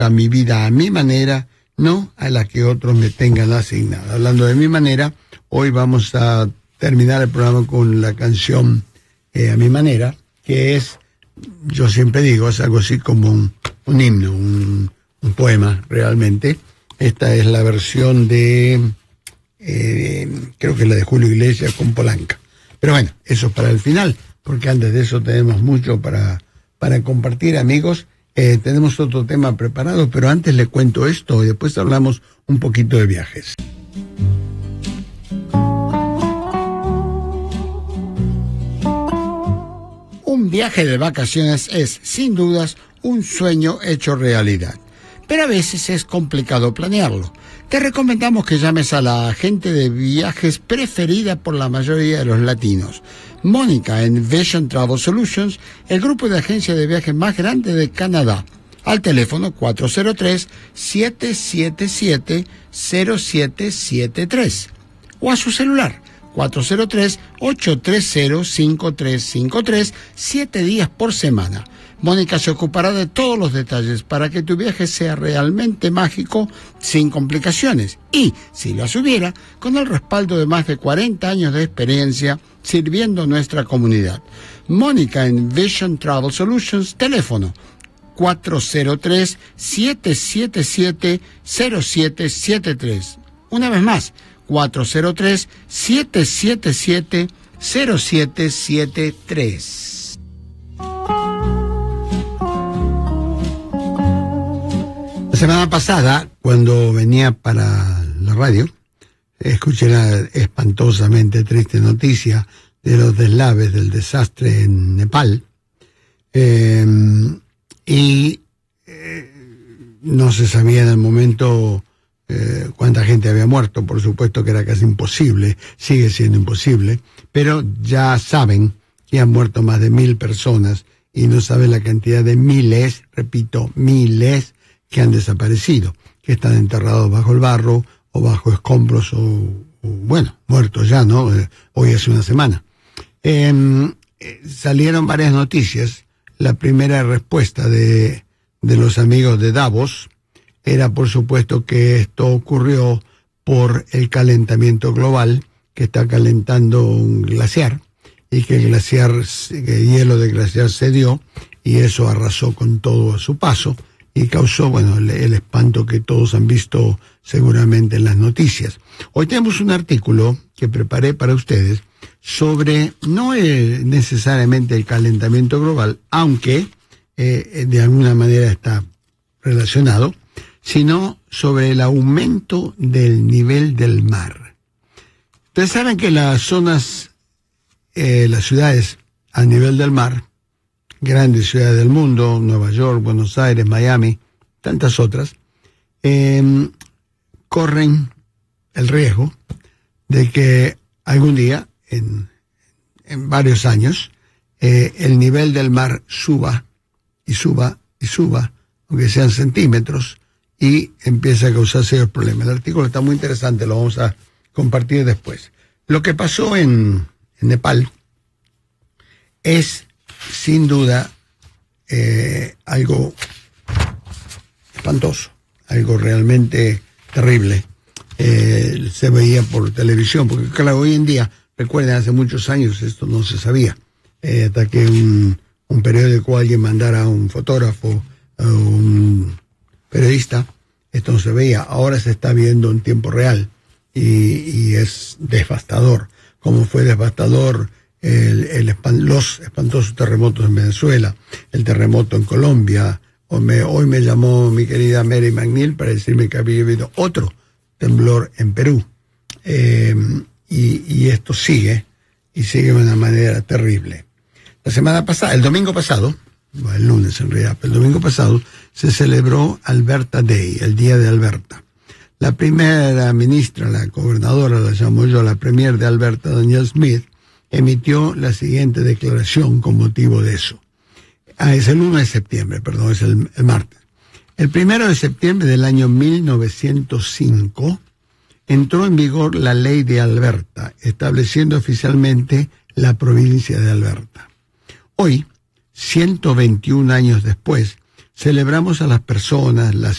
a mi vida a mi manera, no a la que otros me tengan asignada. Hablando de mi manera, hoy vamos a terminar el programa con la canción A Mi Manera, que es, yo siempre digo, es algo así como un himno, un poema realmente. Esta es la versión de, creo que la de Julio Iglesias con Polanca. Pero bueno, eso es para el final, porque antes de eso tenemos mucho para compartir, amigos. Tenemos otro tema preparado, pero antes le cuento esto y después hablamos un poquito de viajes. Un viaje de vacaciones es, sin dudas, un sueño hecho realidad, pero a veces es complicado planearlo. Te recomendamos que llames a la agente de viajes preferida por la mayoría de los latinos, Mónica en Vision Travel Solutions, el grupo de agencias de viajes más grande de Canadá, al teléfono 403-777-0773 o a su celular 403-830-5353, 7 días por semana. Mónica se ocupará de todos los detalles para que tu viaje sea realmente mágico, sin complicaciones, y, si las hubiera, con el respaldo de más de 40 años de experiencia sirviendo nuestra comunidad. Mónica en Vision Travel Solutions, teléfono 403-777-0773. Una vez más, 403-777-0773. La semana pasada, cuando venía para la radio, escuché la espantosamente triste noticia de los deslaves del desastre en Nepal, y no se sabía en el momento cuánta gente había muerto. Por supuesto que era casi imposible, sigue siendo imposible, pero ya saben que han muerto más de 1,000 personas y no saben la cantidad de miles, repito, miles que han desaparecido, que están enterrados bajo el barro o bajo escombros o bueno, muertos ya, ¿no? Hoy hace una semana. Salieron varias noticias. La primera respuesta de los amigos de Davos era, por supuesto, que esto ocurrió por el calentamiento global, que está calentando un glaciar, y que el hielo del glaciar cedió, y eso arrasó con todo a su paso, y causó, bueno, el espanto que todos han visto seguramente en las noticias. Hoy tenemos un artículo que preparé para ustedes sobre, no necesariamente el calentamiento global, aunque de alguna manera está relacionado, sino sobre el aumento del nivel del mar. Ustedes saben que las zonas, las ciudades a nivel del mar, grandes ciudades del mundo, Nueva York, Buenos Aires, Miami, tantas otras, corren el riesgo de que algún día, en varios años, el nivel del mar suba y suba y suba, aunque sean centímetros, y empieza a causar serios problemas. El artículo está muy interesante, lo vamos a compartir después. Lo que pasó en Nepal es, sin duda, algo espantoso, algo realmente terrible. Se veía por televisión, porque claro, hoy en día, recuerden, hace muchos años esto no se sabía, hasta que un periódico, alguien mandara a un fotógrafo, a un periodista, esto no se veía. Ahora se está viendo en tiempo real y es devastador, como fue devastador los espantosos terremotos en Venezuela, el terremoto en Colombia. Hoy me llamó mi querida Mary McNeil para decirme que había habido otro temblor en Perú, y esto sigue de una manera terrible. La semana pasada, el domingo pasado, bueno, el lunes en realidad, pero el domingo pasado se celebró Alberta Day, el Día de Alberta. La primera ministra, la gobernadora, la llamo yo, la premier de Alberta, Danielle Smith, emitió la siguiente declaración con motivo de eso. Es el 1 de septiembre, perdón, es el martes. El 1 de septiembre del año 1905 entró en vigor la ley de Alberta, estableciendo oficialmente la provincia de Alberta. Hoy, 121 años después, celebramos a las personas, las